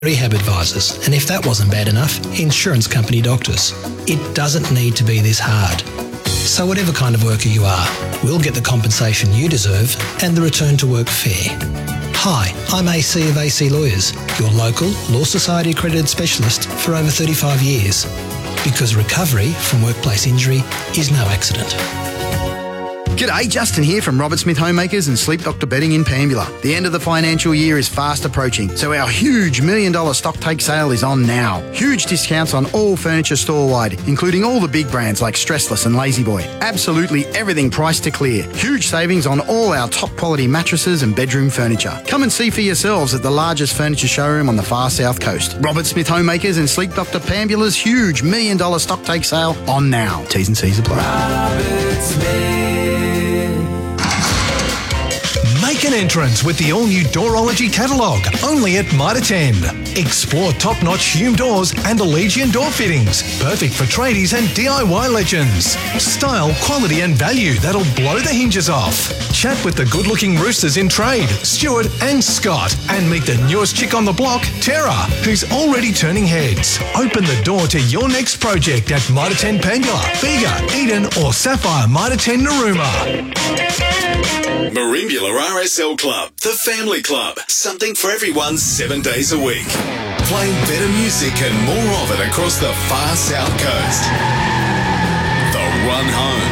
rehab advisors, and if that wasn't bad enough, insurance company doctors. It doesn't need to be this hard. So whatever kind of worker you are, we'll get the compensation you deserve and the return to work fair. Hi, I'm AC of AC Lawyers, your local Law Society accredited specialist for over 35 years. Because recovery from workplace injury is no accident. G'day, Justin here from Robert Smith Homemakers and Sleep Doctor Bedding in Pambula. The end of the financial year is fast approaching, so our huge $1 million stock take sale is on now. Huge discounts on all furniture store-wide, including all the big brands like Stressless and La-Z-Boy. Absolutely everything priced to clear. Huge savings on all our top quality mattresses and bedroom furniture. Come and see for yourselves at the largest furniture showroom on the far south coast. Robert Smith Homemakers and Sleep Doctor Pambula's huge $1 million stock take sale on now. T's and C's apply. Robert Smith. Make an entrance with the all-new Doorology catalogue, only at Mitre 10. Explore top-notch Hume doors and Allegiant door fittings, perfect for tradies and DIY legends. Style, quality and value that'll blow the hinges off. Chat with the good-looking roosters in trade, Stuart and Scott, and meet the newest chick on the block, Tara, who's already turning heads. Open the door to your next project at Mitre 10 Pangula, Bega, Eden or Sapphire Mitre 10 Narooma. Merimbula RSL Club, the family club. Something for everyone 7 days a week. Playing better music and more of it across the far south coast. The Run Home.